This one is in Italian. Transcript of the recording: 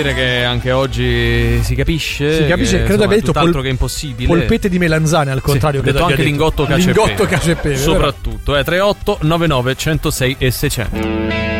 dire che anche oggi si capisce. Si capisce, che, credo abbia detto tutt'altro che impossibile. Polpette di melanzane, al contrario. Sì, ho detto anche lingotto, cacio e pepe. Lingotto, cacio e pepe. Soprattutto, 38 99 106 e 600.